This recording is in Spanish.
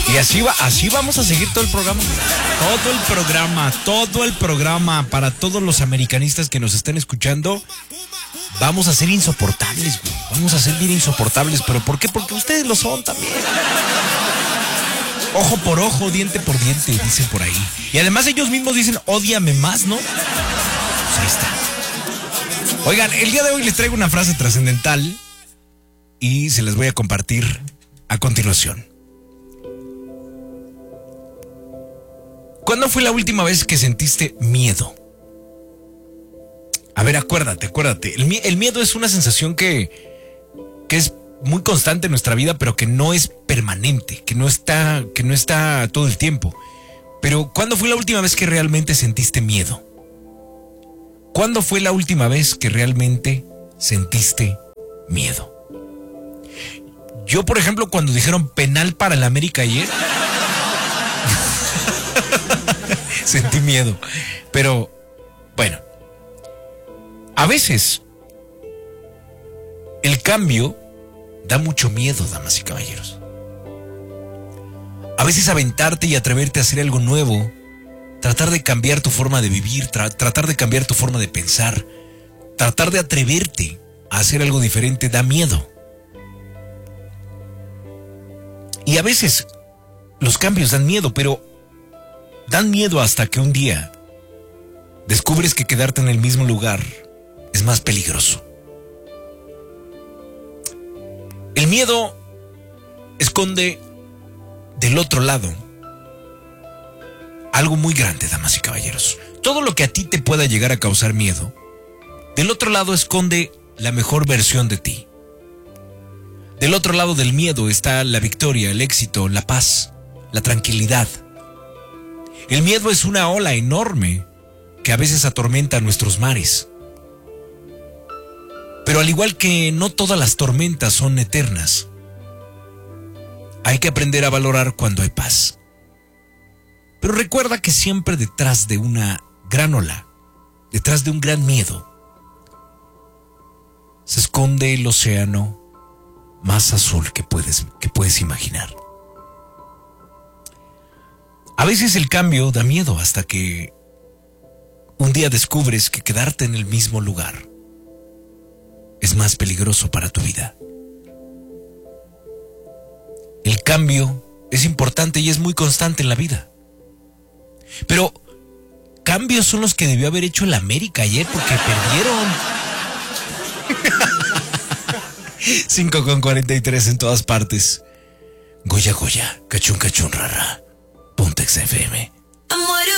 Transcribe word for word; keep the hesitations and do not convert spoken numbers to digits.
Y así va, así vamos a seguir todo el programa. Todo el programa, todo el programa para todos los americanistas que nos estén escuchando. Vamos a ser insoportables, güey. Vamos a ser bien insoportables. ¿Pero por qué? Porque ustedes lo son también. Ojo por ojo, diente por diente, dicen por ahí. Y además ellos mismos dicen, ódiame más, ¿no? Pues ahí está. Oigan, el día de hoy les traigo una frase trascendental y se las voy a compartir a continuación. ¿Cuándo fue la última vez que sentiste miedo? A ver, acuérdate, acuérdate. El, el miedo es una sensación que, que es muy constante en nuestra vida, pero que no es permanente, que no está, que no está todo el tiempo. Pero ¿cuándo fue la última vez que realmente sentiste miedo? ¿Cuándo fue la última vez que realmente sentiste miedo? Yo, por ejemplo, cuando dijeron penal para el América ayer, sentí miedo. Pero, bueno, a veces el cambio da mucho miedo, damas y caballeros. A veces aventarte y atreverte a hacer algo nuevo, tratar de cambiar tu forma de vivir, tra- tratar de cambiar tu forma de pensar, tratar de atreverte a hacer algo diferente da miedo. Y a veces los cambios dan miedo, pero dan miedo hasta que un día descubres que quedarte en el mismo lugar es más peligroso. El miedo esconde del otro lado algo muy grande, damas y caballeros. Todo lo que a ti te pueda llegar a causar miedo, del otro lado esconde la mejor versión de ti. Del otro lado del miedo está la victoria, el éxito, la paz, la tranquilidad. El miedo es una ola enorme que a veces atormenta nuestros mares. Pero al igual que no todas las tormentas son eternas, hay que aprender a valorar cuando hay paz. Pero recuerda que siempre detrás de una gran ola, detrás de un gran miedo, se esconde el océano más azul que puedes, que puedes imaginar. A veces el cambio da miedo hasta que un día descubres que quedarte en el mismo lugar es más peligroso para tu vida. El cambio es importante y es muy constante en la vida. Pero cambios son los que debió haber hecho el América ayer porque perdieron. cinco con cuarenta y tres en todas partes. Goya Goya, cachun cachun rara. Pontex F M.